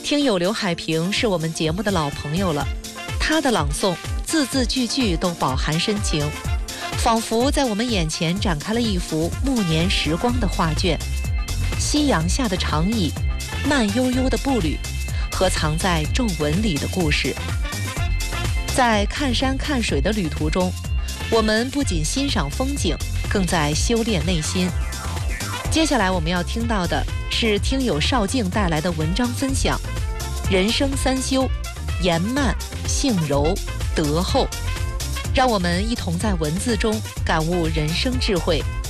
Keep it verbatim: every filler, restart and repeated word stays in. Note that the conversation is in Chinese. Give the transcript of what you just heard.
听友刘海平是我们节目的老朋友了，他的朗诵字字句句都饱含深情，仿佛在我们眼前展开了一幅暮年时光的画卷。夕阳下的长椅，慢悠悠的步履，和藏在皱纹里的故事。在看山看水的旅途中，我们不仅欣赏风景，更在修炼内心。接下来我们要听到的是听友邵静带来的文章分享，人生三修，言慢、性柔、德厚。让我们一同在文字中感悟人生智慧，